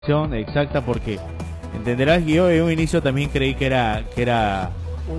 Exacta, porque entenderás que yo en un inicio también creí que era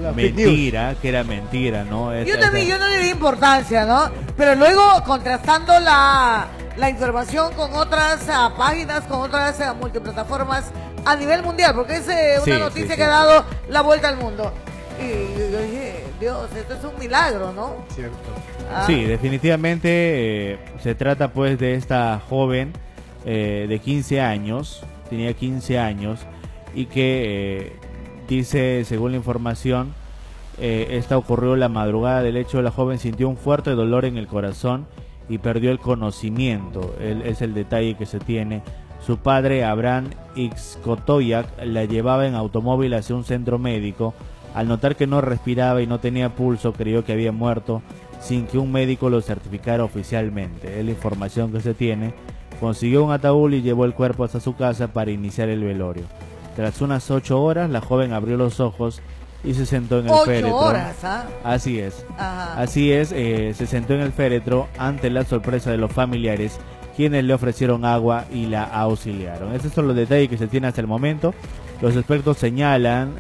mentira, ¿no? Yo también, yo no le di importancia, ¿no? Pero luego contrastando la información con otras páginas, con otras multiplataformas a nivel mundial, porque es una noticia que ha dado la vuelta al mundo. Y yo dije, Dios, esto es un milagro, ¿no? Cierto. Sí, definitivamente se trata pues de esta joven de 15 años, tenía 15 años, y que dice, según la información, esta ocurrió la madrugada del hecho. La joven sintió un fuerte dolor en el corazón y perdió el conocimiento. Es el detalle que se tiene. Su padre, Abraham Ixcotoyac, la llevaba en automóvil hacia un centro médico. Al notar que no respiraba y no tenía pulso, creyó que había muerto sin que un médico lo certificara oficialmente. Es la información que se tiene. Consiguió un ataúd y llevó el cuerpo hasta su casa para iniciar el velorio. Tras unas 8 horas, la joven abrió los ojos y se sentó en el féretro. 8 horas, ¿ah? Así es. Ajá. Así es, se sentó en el féretro ante la sorpresa de los familiares, quienes le ofrecieron agua y la auxiliaron. Estos son los detalles que se tienen hasta el momento. Los expertos señalan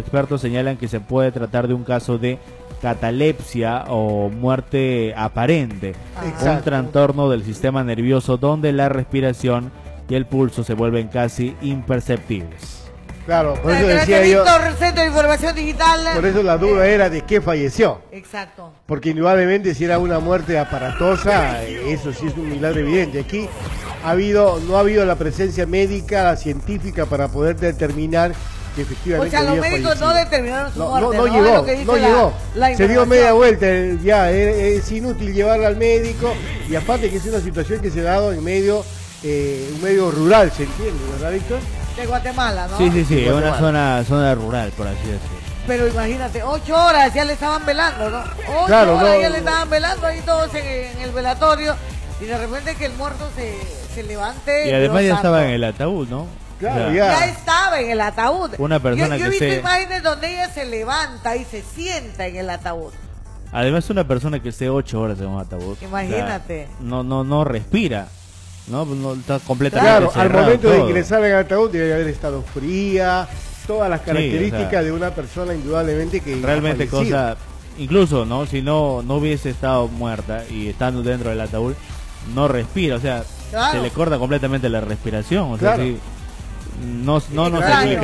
que se puede tratar de un caso de catalepsia o muerte aparente, un trastorno del sistema nervioso donde la respiración y el pulso se vuelven casi imperceptibles. Claro, por eso decía yo. Centro de Información Digital. Por eso la duda era de qué falleció. Exacto. Porque indudablemente si era una muerte aparatosa, eso sí es un milagro evidente. Aquí no ha habido la presencia médica, científica para poder determinar que efectivamente. O sea, los médicos no determinaron su muerte. No llegó. Se dio media vuelta, ya es inútil llevarla al médico, y aparte que es una situación que se ha dado en medio, un medio rural, ¿se entiende, verdad, Víctor? De Guatemala, ¿no? Sí, es una zona rural, por así decirlo. Pero imagínate, 8 horas ya le estaban velando, ¿no? 8 horas ya le estaban velando ahí todos en el velatorio, y de repente que el muerto se levante. Y además ya estaba en el ataúd, ¿no? Claro, o sea, ya estaba en el ataúd. Una persona yo he visto imágenes donde ella se levanta y se sienta en el ataúd. Además, una persona que esté 8 horas en un ataúd. Imagínate. O sea, no respira. No está completamente claro, al momento de todo. ingresar en el ataúd debe haber estado fría, todas las características de una persona indudablemente que realmente cosa, incluso si no hubiese estado muerta y estando dentro del ataúd, no respira, o sea, se le corta completamente la respiración, o sea, no nos explica.